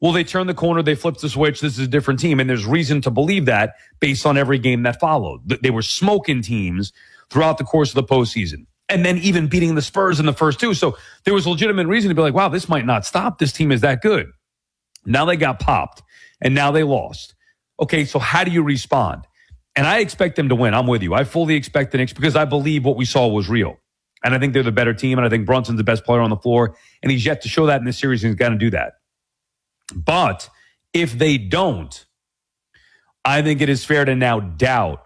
well, they turned the corner, they flipped the switch, this is a different team. And there's reason to believe that based on every game that followed. They were smoking teams throughout the course of the postseason. And then even beating the Spurs in the first two. So there was legitimate reason to be like, wow, this might not stop. This team is that good. Now they got popped, and now they lost. Okay, so how do you respond? And I expect them to win. I'm with you. I fully expect the Knicks because I believe what we saw was real. And I think they're the better team, and I think Brunson's the best player on the floor, and he's yet to show that in this series, and he's got to do that. But if they don't, I think it is fair to now doubt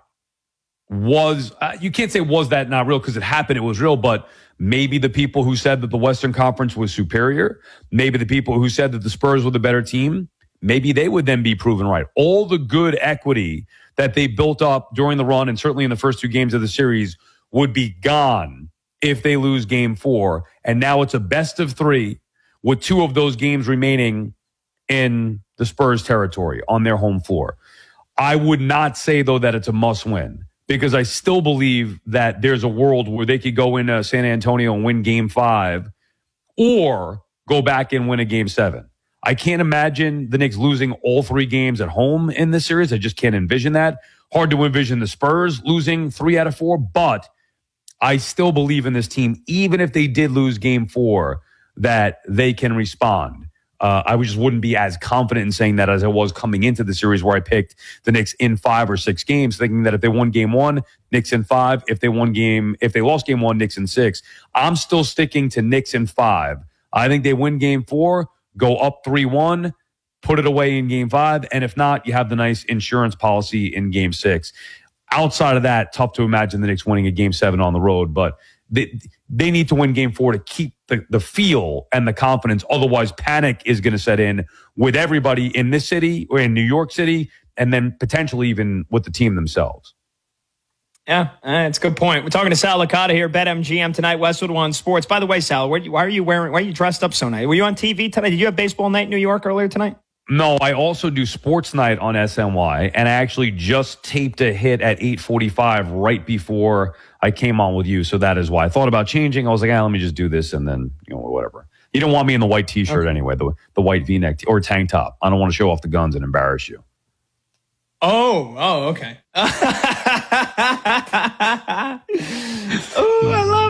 you can't say was that not real because it happened, it was real, but maybe the people who said that the Western Conference was superior, maybe the people who said that the Spurs were the better team, maybe they would then be proven right. All the good equity that they built up during the run and certainly in the first two games of the series would be gone if they lose game 4. And now it's a best of 3 with 2 of those games remaining in the Spurs territory on their home floor. I would not say, though, that it's a must win because I still believe that there's a world where they could go into San Antonio and win game 5 or go back and win a game 7. I can't imagine the Knicks losing all 3 games at home in this series. I just can't envision that. Hard to envision the Spurs losing 3 out of 4, but I still believe in this team, even if they did lose game 4, that they can respond. I just wouldn't be as confident in saying that as I was coming into the series where I picked the Knicks in 5 or 6 games, thinking that if they won game 1, Knicks in 5. If they lost game 1, Knicks in 6. I'm still sticking to Knicks in 5. I think they win game 4, go up 3-1, put it away in game 5. And if not, you have the nice insurance policy in game 6. Outside of that, tough to imagine the Knicks winning a game 7 on the road, but they need to win game 4 to keep the feel and the confidence. Otherwise, panic is going to set in with everybody in this city or in New York City, and then potentially even with the team themselves. Yeah, it's a good point. We're talking to Sal Licata here, BetMGM tonight, Westwood One Sports. By the way, Sal, why are you dressed up so nice? Were you on TV tonight? Did you have baseball night in New York earlier tonight? No, I also do sports night on SNY, and I actually just taped a hit at 8:45 right before I came on with you, so that is why. I thought about changing. I was like, let me just do this, and then, whatever. You don't want me in the white T-shirt anyway, the white V-neck or tank top. I don't want to show off the guns and embarrass you. Oh, okay. Oh, I love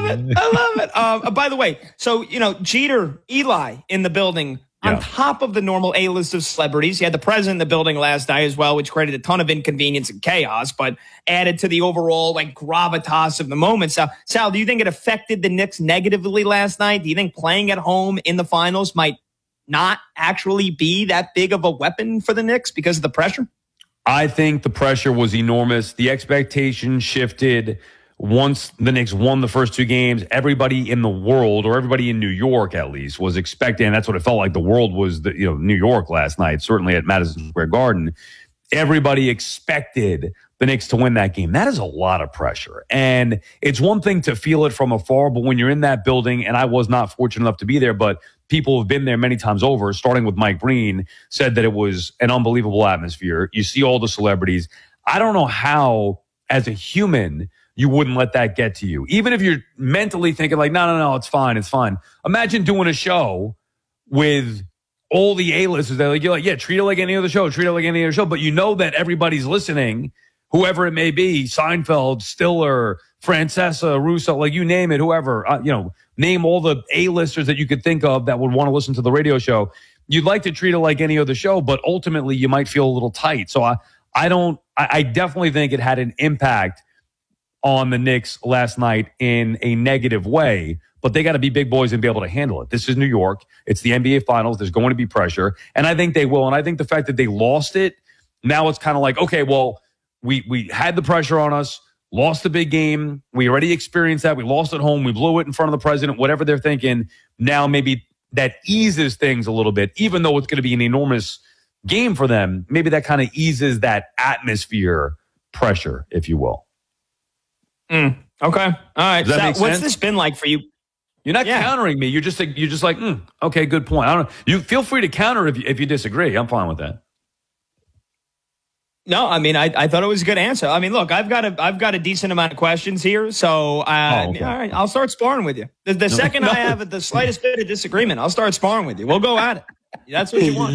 it. By the way, so, Jeter, Eli in the building. On top of the normal A-list of celebrities, you had the president in the building last night as well, which created a ton of inconvenience and chaos, but added to the overall gravitas of the moment. So, Sal, do you think it affected the Knicks negatively last night? Do you think playing at home in the finals might not actually be that big of a weapon for the Knicks because of the pressure? I think the pressure was enormous. The expectation shifted. Once the Knicks won the first 2 games, everybody in the world, or everybody in New York at least, was expecting, and that's what it felt like the world was, New York last night, certainly at Madison Square Garden. Everybody expected the Knicks to win that game. That is a lot of pressure. And it's one thing to feel it from afar, but when you're in that building, and I was not fortunate enough to be there, but people have been there many times over, starting with Mike Breen, said that it was an unbelievable atmosphere. You see all the celebrities. I don't know how, as a human, you wouldn't let that get to you. Even if you're mentally thinking no, it's fine. Imagine doing a show with all the A-listers. You're like, treat it like any other show. But you know that everybody's listening, whoever it may be, Seinfeld, Stiller, Francesa, Russo, you name it, whoever, name all the A-listers that you could think of that would want to listen to the radio show. You'd like to treat it like any other show, but ultimately you might feel a little tight. So I definitely think it had an impact on the Knicks last night in a negative way, but they got to be big boys and be able to handle it. This is New York. It's the NBA Finals. There's going to be pressure, and I think they will. And I think the fact that they lost it, now it's kind of like, okay, well, we had the pressure on us, lost the big game. We already experienced that. We lost at home. We blew it in front of the president, whatever they're thinking. Now maybe that eases things a little bit, even though it's going to be an enormous game for them. Maybe that kind of eases that atmosphere pressure, if you will. Okay. All right. Does that make sense? What's this been like for you? You're not countering me. You're just like, okay, good point. I don't know. You feel free to counter if you disagree. I'm fine with that. No, I mean, I thought it was a good answer. I mean, look, I've got a decent amount of questions here, so okay. All right, I'll start sparring with you. The second I have the slightest bit of disagreement, I'll start sparring with you. We'll go at it. That's what you want.